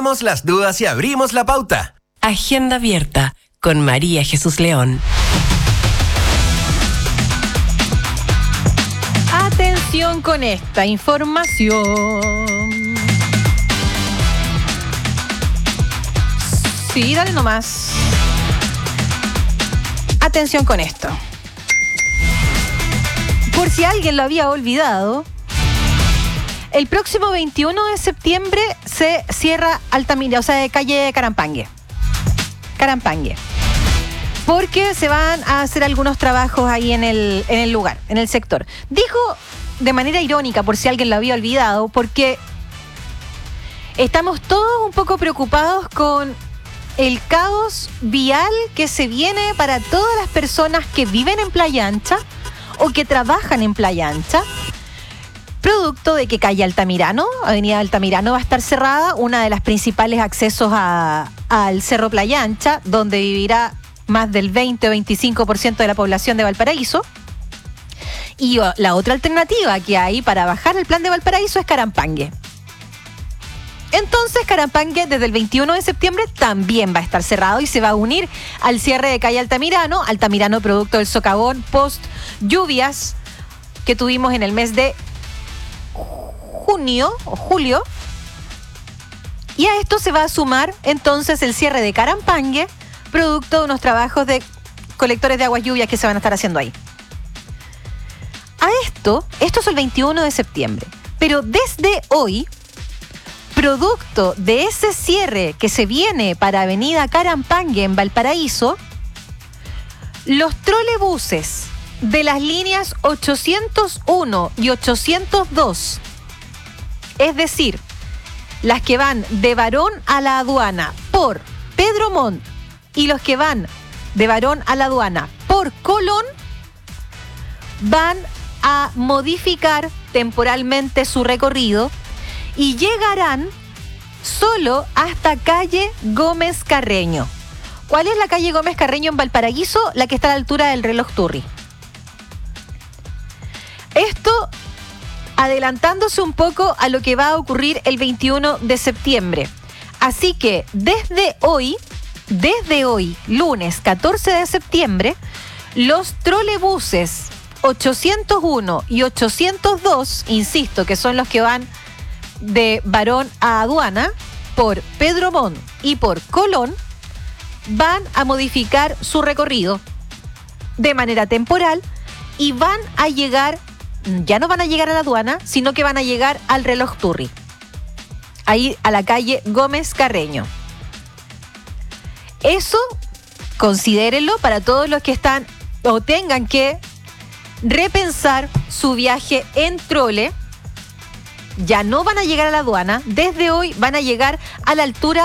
las dudas y abrimos la pauta. Agenda abierta con María Jesús León. Atención con esta información. Sí, dale nomás. Atención con esto. Por si alguien lo había olvidado, el próximo 21 de septiembre se cierra Altamira, o sea, de calle Carampangue. Porque se van a hacer algunos trabajos ahí en el lugar, en el sector. Dijo de manera irónica, por si alguien lo había olvidado, porque estamos todos un poco preocupados con el caos vial que se viene para todas las personas que viven en Playa Ancha o que trabajan en Playa Ancha, producto de que calle Altamirano, avenida Altamirano, va a estar cerrada, una de las principales accesos al Cerro Playa Ancha, donde vivirá más del 20 o 25% de la población de Valparaíso. Y la otra alternativa que hay para bajar el plan de Valparaíso es Carampangue. Entonces Carampangue desde el 21 de septiembre también va a estar cerrado y se va a unir al cierre de calle Altamirano. Altamirano producto del socavón post lluvias que tuvimos en el mes de junio o julio. Y a esto se va a sumar entonces el cierre de Carampangue, producto de unos trabajos de colectores de aguas lluvias que se van a estar haciendo ahí. A esto es el 21 de septiembre, pero desde hoy, producto de ese cierre que se viene para avenida Carampangue en Valparaíso, los trolebuses de las líneas 801 y 802, es decir, las que van de Barón a la Aduana por Pedro Montt y los que van de Barón a la Aduana por Colón, van a modificar temporalmente su recorrido y llegarán solo hasta calle Gómez Carreño. ¿Cuál es la calle Gómez Carreño en Valparaíso? La que está a la altura del reloj Turri. Esto adelantándose un poco a lo que va a ocurrir el 21 de septiembre. Así que desde hoy, lunes 14 de septiembre, los trolebuses 801 y 802, insisto, que son los que van de Barón a Aduana, por Pedro Montt y por Colón, van a modificar su recorrido de manera temporal y van a llegar, ya no van a llegar a la Aduana, sino que van a llegar al reloj Turri, ahí a la calle Gómez Carreño. Eso, considérenlo para todos los que están o tengan que repensar su viaje en trole. Ya no van a llegar a la Aduana, desde hoy van a llegar a la altura